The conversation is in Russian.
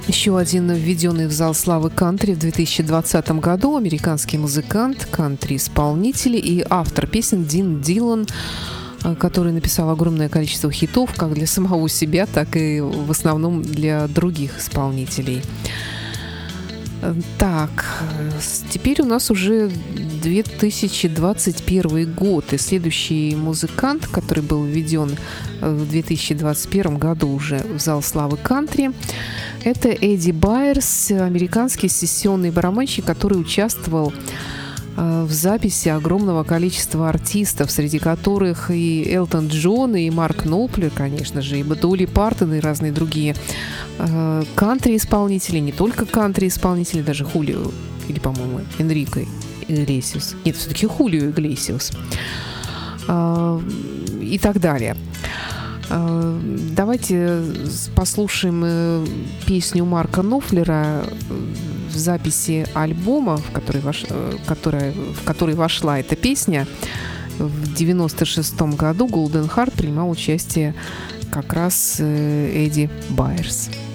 Еще один введенный в зал славы кантри в 2020 году американский музыкант, кантри-исполнитель и автор песен Дин Дилан, который написал огромное количество хитов как для самого себя, так и в основном для других исполнителей. Так, теперь у нас уже 2021 год, и следующий музыкант, который был введен в 2021 году уже в зал славы кантри, это Эдди Байерс, американский сессионный барабанщик, который участвовал в записи огромного количества артистов, среди которых и Элтон Джон, и Марк Knopfler, конечно же, и Долли Партон, и разные другие кантри-исполнители, не только кантри-исполнители, даже Хулио, или, по-моему, Энрико Иглесиас. Нет, все-таки Хулио Иглесиас. И так далее. Давайте послушаем песню Марка Knopfler в записи альбома, в который вошла эта песня. В 1996 году Golden Heart принимал участие как раз Эдди Байерс.